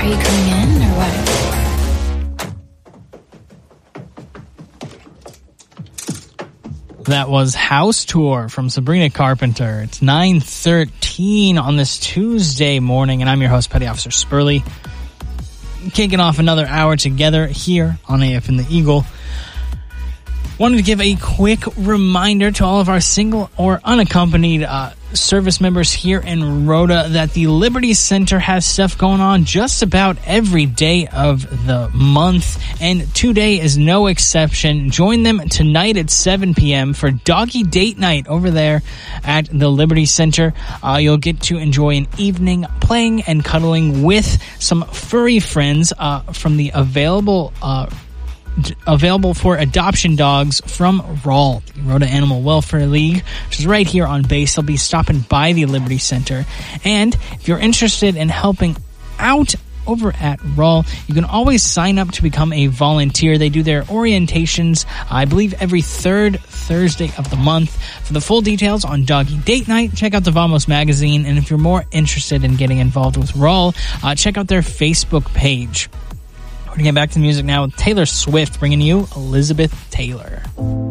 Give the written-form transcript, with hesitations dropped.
Are you coming in or what? That was House Tour from Sabrina Carpenter. It's 9:13 on this Tuesday morning, and I'm your host, Petty Officer Spurley. Kicking off another hour together here on AFN the Eagle. Wanted to give a quick reminder to all of our single or unaccompanied service members here in Rhoda that the Liberty Center has stuff going on just about every day of the month, and today is no exception. Join them tonight at 7 p.m. for Doggy Date Night over there at the Liberty Center. You'll get to enjoy an evening playing and cuddling with some furry friends from the available for adoption dogs from RAL, the Rhoda Animal Welfare League, which is right here on base. They'll be stopping by the Liberty Center. And if you're interested in helping out over at RAL, you can always sign up to become a volunteer. They do their orientations, I believe, every third Thursday of the month. For the full details on Doggy Date Night, check out the Vamos magazine. And if you're more interested in getting involved with RAL, check out their Facebook page. We're going to get back to the music now with Taylor Swift bringing you Elizabeth Taylor.